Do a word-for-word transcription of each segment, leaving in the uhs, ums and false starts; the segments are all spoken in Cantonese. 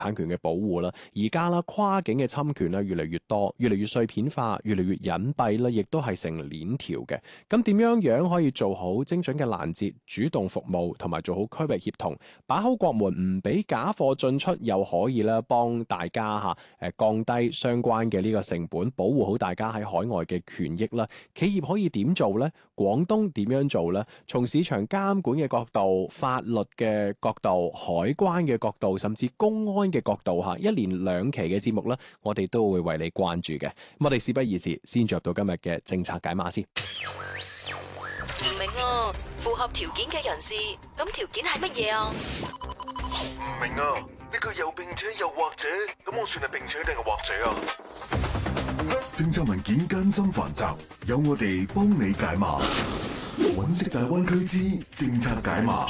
產權嘅保護啦，而家啦跨境嘅侵權啦越嚟越多，越嚟越碎片化，越嚟越隱蔽啦，亦都係成鏈條嘅。咁點樣樣可以做好精準嘅攔截、主動服務同埋做好區域協同，把好國門唔俾假貨進出，又可以咧幫大家嚇誒降低相關嘅呢個成本，保護好大家喺海外嘅權益啦。企業可以點做呢？廣東點樣做呢？從市場監管嘅角度、法律嘅角度、海關嘅角度，甚至公安嘅角度嚇，一連兩期嘅節目咧，我哋都會為你關注嘅。咁我哋事不宜遲，先入到今日嘅政策解碼先。 唔明啊，符合條件嘅人士，咁條件係乜嘢啊？ 唔明啊，呢個又並且又或者，咁我算係並且定係或者啊？政策文件艱深繁雜，有我哋幫你解碼。揾識大灣區之政策解碼。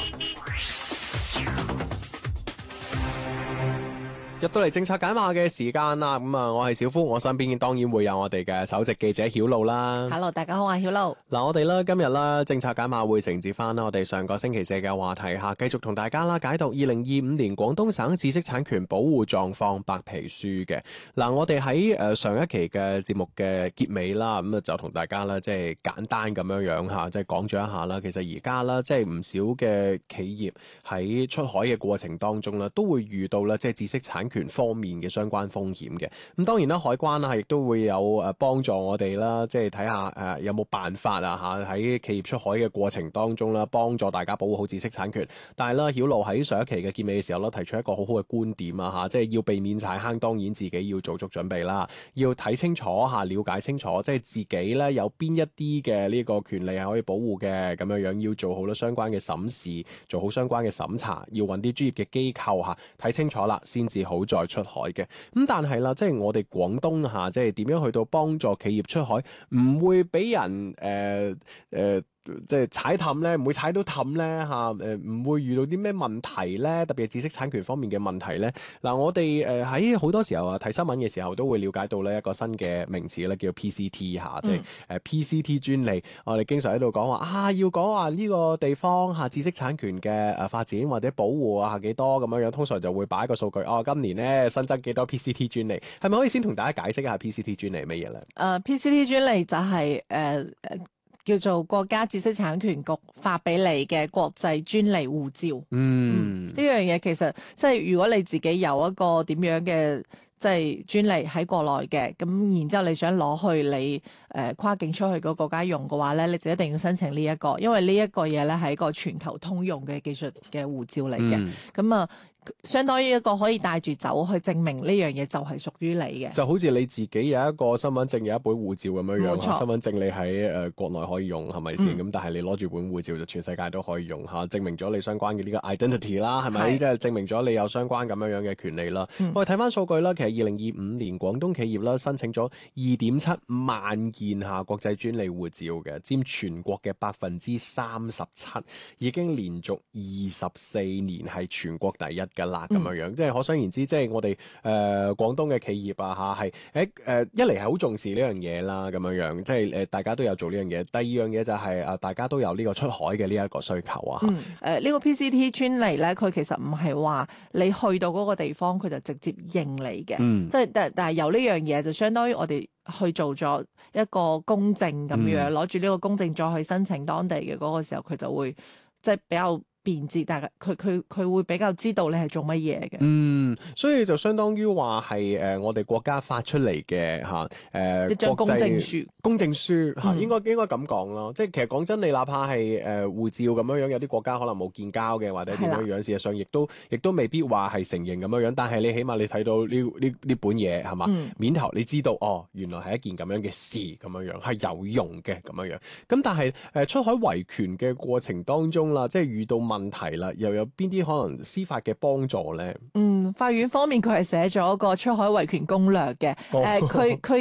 入到嚟政策解碼嘅時間啦，咁啊，我係小夫，我身邊當然會有我哋嘅首席記者曉露啦。 Hello， 大家好，我係曉露。 嗱，我哋啦今日啦政策解碼會承接翻啦我哋上個星期四嘅話題吓，繼續同大家啦解讀二零二五年廣東省知識產權保護狀況白皮書嘅。嗱，我哋喺誒上一期嘅節目嘅結尾啦，咁啊就同大家啦即係簡單咁樣樣吓，即係講咗一下啦。其實而家啦即係唔少嘅企業喺出海嘅過程當中啦，都會遇到啦即係知識產權權方面嘅相關風險嘅，咁當然啦，海關啦亦都會有誒幫助我哋啦，即係睇下誒有冇辦法啊嚇喺企業出海嘅過程當中啦，幫助大家保護好知識產權。但係啦，曉露喺上一期嘅結尾嘅時候咧，提出一個好好嘅觀點啊嚇，即係要避免踩坑，當然自己要做足準備啦，要睇清楚嚇，了解清楚，即係自己咧有邊一啲嘅呢個權利係可以保護嘅，咁樣樣要做好啦相關嘅審視，做好相關嘅審查，要揾啲專業嘅機構嚇睇清楚啦，先至好再出海嘅。咁但係啦，即係我哋廣東嚇，即係點樣去到幫助企業出海，唔會俾人誒誒。呃呃即係踩氹咧，唔會踩到氹咧吓，誒唔會遇到啲咩問題咧？特別係知識產權方面嘅問題咧。嗱，我哋誒喺好多時候啊睇新聞嘅時候，都會了解到咧一個新嘅名詞咧，叫 P C T 吓、嗯，即係誒 P C T 專利。我哋經常喺度講話啊，要講話呢個地方吓知識產權嘅誒發展或者保護啊幾多咁樣樣，通常就會擺一個數據。哦，今年咧新增幾多 P C T 專利？係咪可以先同大家解釋一下 P C T 專利係乜嘢咧？誒、 uh, P C T 專利就係誒誒。Uh, 叫做國家知識產權局發俾你嘅國際專利護照。嗯，呢樣嘢其實即係如果你自己有一個點樣嘅即係專利喺國內嘅，咁然之後你想攞去你誒、呃、跨境出去個國家用嘅話咧，你就一定要申請呢、這、一個，因為呢一個嘢咧係一個全球通用嘅技術嘅護照嚟嘅。咁啊、嗯。相當於一個可以帶住走去證明呢樣嘢就係屬於你嘅， 就好似你自己有一個身份證有一本護照咁樣樣， 冇錯， 身份證你喺誒、呃、國內可以用係咪先？咁、嗯、但係你攞住本護照就全世界都可以用吓，證明咗你相關嘅呢個 identity 啦，係咪？即係證明咗你有相關咁樣樣嘅權利啦。嗯、我哋睇翻數據啦，其實二零二五年廣東企業啦申請咗二點七萬件下國際專利護照嘅，佔全國嘅百分之三十七，已經連續二十四年係全國第一噶啦，咁樣樣。即係可想而知，即係我哋誒廣東嘅企業啊嚇，係誒誒一嚟係好重視呢樣嘢啦，咁樣樣，即係誒、呃、大家都有做呢樣嘢。第二樣嘢就係、是、啊，大家都有呢個出海嘅呢一個需求啊。 嗯，誒、呃、呢、這個 P C T 專利咧，佢其實唔係話你去到嗰個地方佢就直接認你嘅，嗯、即係但但係有呢樣嘢就相當於我哋去做咗一個公證咁樣，攞住呢個公證再去申請當地嘅嗰個時候，佢就會即係比較便捷，但係佢佢佢會比較知道你係做乜嘢嘅。 嗯，所以就相當於話係誒我哋國家發出嚟嘅嚇誒， 一張公證書， 公證書嚇、嗯、應該應該咁講咯。即係其實講真，你哪怕係誒、呃、護照咁樣樣，有啲國家可能冇建交嘅，或者點樣樣，的事實上亦都亦都未必話係承認咁樣樣。但係你起碼你睇到呢呢呢本嘢係嘛，嗯、面頭你知道哦，原來係一件咁樣嘅事咁樣樣係有用嘅咁樣樣。咁但係誒、呃、出海維權嘅過程當中啦，即係遇到問題啦，又有邊啲可能司法嘅幫助咧？ 嗯，法院方面佢係寫咗個出海維權攻略嘅，誒、哦，佢佢嘅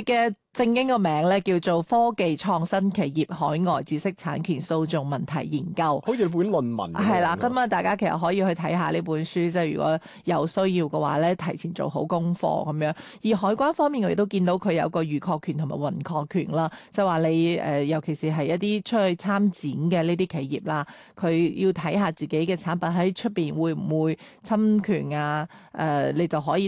正經個名咧叫做科技創新企業海外知識產權訴訟問題研究， 好似本論文咁樣。 係啦，咁啊，大家其實可以去睇下呢本書，即係如果有需要嘅話咧，提前做好功課咁樣。而海關方面，我亦都見到佢有個預確權同埋允確權啦，就話你誒、呃，尤其是係一啲出去參展嘅呢啲企業啦，佢要睇下自己嘅產品喺出邊會唔會侵權啊？誒、呃，你就可以